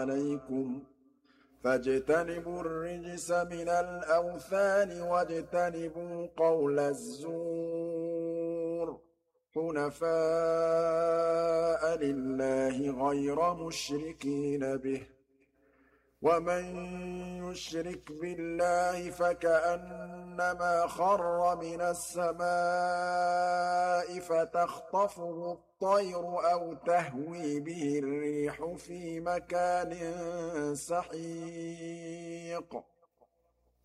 عَلَيْكُمْ ۖ فاجتنبوا الرجس من الأوثان واجتنبوا قول الزور حنفاء لله غير مشركين به ومن يشرك بالله فكأنما خر من السماء فتخطفه الطير أو تهوي به الريح في مكان سحيق